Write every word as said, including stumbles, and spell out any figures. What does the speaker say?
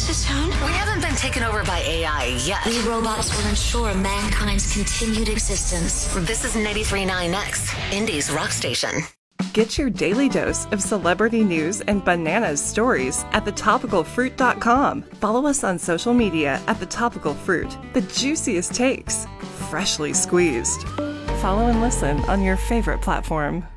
Mister Tone? We haven't been taken over by A I yet. We robots will ensure mankind's continued existence. This is ninety-three point nine X, Indy's rock station. Get your daily dose of celebrity news and bananas stories at the topical fruit dot com. Follow us on social media at The Topical Fruit. The juiciest takes, freshly squeezed. Follow and listen on your favorite platform.